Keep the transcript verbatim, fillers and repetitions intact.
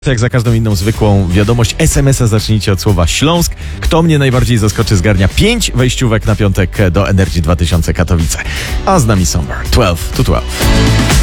Jak za każdą inną zwykłą wiadomość, es em es a zacznijcie od słowa Śląsk. Kto mnie najbardziej zaskoczy, zgarnia pięć wejściówek na piątek do Energy dwa tysiące Katowice. A z nami Somber. dwanaście to dwanaście.